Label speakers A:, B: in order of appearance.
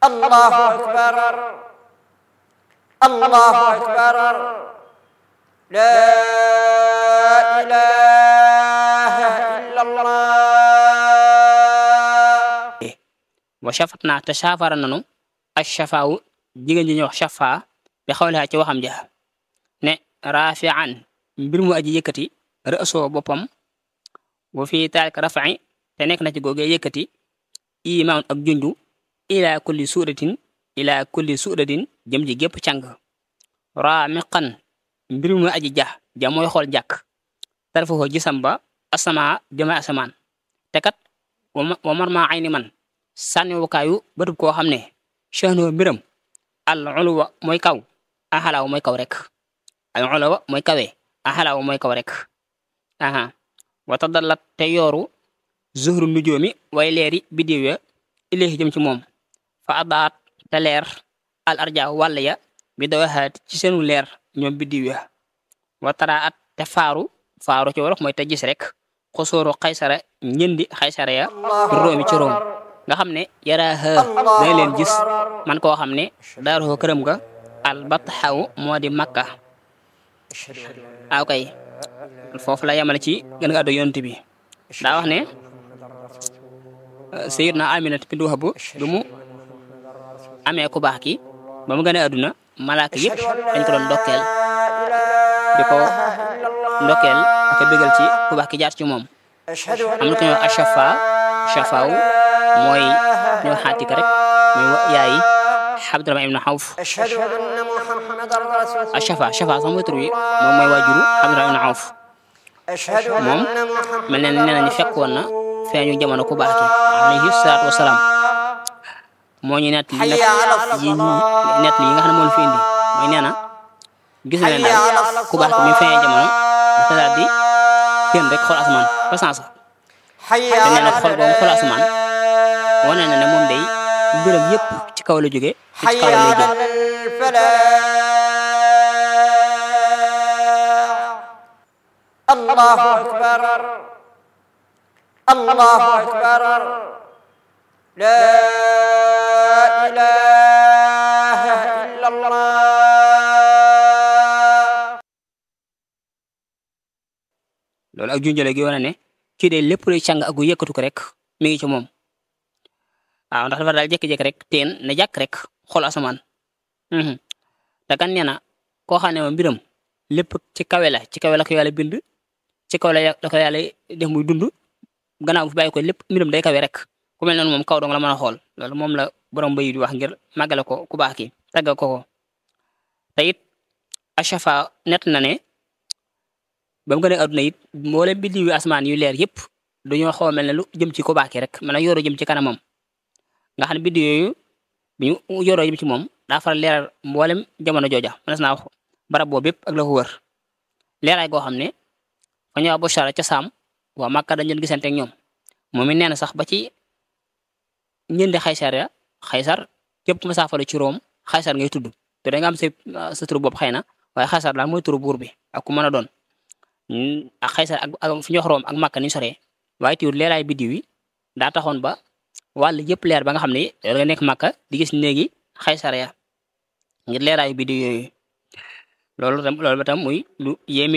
A: الله أكبر الله أكبر لا إله إلا الله
B: wa shafatna te saafara nanu ashafaawu jigéen ji ñuy wax shafa bi xawliha ci waxam ja ne rafi'an mbir mu aji yëkkati rësoo boppam wa fii taalika rafa'i te nekk na ci googee yëkkati imaan ak junju ila kulli suuratin jëm ji gépp càng raamiqan mbir mu aji ja mooy xool jàkk tarfahu gisam ba asama jëma asamaan te kat wa marma ayni man sànniwukaayu bëtub koo xam ne chahno mbiram al uluwa mooy kaw axalaaw mooy kaw rek al uluwa mooy kawe axalaaw mooy kaw rek aha wa tadallat te yooru zuhru nujoomi way leeri biddiw ya ilayhi jëm ci moom fa adaat te leer al arja wàll ya bi dawaxaat ci seenu leer ñoom biddiw ya wa taraat te faaru ci wolof mooy te gis rek xosóoru xaysara ñëndi xaysara ya róomi ci róom nga xam ne yaraaha danga leen gis man koo xam ne daaroo këram ga al batxaw moo di makka kay foofu la yamale ci gën nga addo yonent bi daa wax ne sayyidna Aminata bintu Wahab du mu amee ku baax ki ba mu gën a àdduna malaaka yëpp dañ ko doon ndokkeel di ko ndokkeel ak a bégal ci ku baax ki jaar ci moom am na ko ñëw ashafaaw mooy ñoo xaatika rek muy yaayi Abdurahmaan ibn Awf shafa sax mooy tur wi moom mooy waajuru Abdurahmaan ibn Awf moom mel ne nee nañu fekkoon na feeñu jamono ku baax ki alayhi salaatu wasalaam moo ñu nett li nag yi nga xam ne moo fi indi mooy nee na gis na leen daal ku baax ki mi feeñee jamono dafa daal di kenn rek xool asamaan ba sansa te nee na xool boobu xool asamaan wane na ne moom day mbiram yëpp ci kaw la jóge te ci kaw lay jëm
A: الله أكبر الله أكبر لا إله إلا الله
B: loolu ak junjale gi wane ne kii de lépp luy càng ak gu yëkkatu ko rek mi ngi ci moom waaw ndax dafa daal jékki-jékki rek teen na jàkk rek xool asamaan te kan nee na koo xam ne ma mbiram lépp ci kawe la ko yàlla bind ci kaw la ko yàlla def muy dund gannaaw bu fi bàyyi ko lépp mbiram day kawe rek ku mel noonu moom kaw dong la mën a xool loolu moom la borom bay di wax ngir màggale ko ku baax ki taggal ko te it achafa net na ne ba mu gën a adduna it mboolem biddiw yu asmaan yu leer yëpp dañoo xaw a mel ne lu jëm ci ku baax ki rek mën a yoroo jëm ci kanamam nga xam ne biddiw yooyu bi ñu yoroo jëm ci moom daa faral leeral mboolem jamono jooja mënees naa wax barab boobu yëpp ak la ko wër leeraay goo xam ne fa ñëw Bushara ca Saam waa Makka dañ leen gisante ak ñoom moom it nee na sax ba ci ñeenti xaysar képp ku ma saafalu ci Room xaysar ngay tudd te da nga am sa turu bopp xëy na waaye xaysar daal mooy turu buur bi ak ku mën a doon ak xaysar ak fi ñu wax Room ak Makka ni soree waaye tiwut leeraay biddiw yi daa taxoon ba wàll yëpp leer ba nga xam ne yow nga nekk Makka di gis néegi xaysar ya ngir leeraayu biddiw yooyu loolu ba tam muy lu yéeme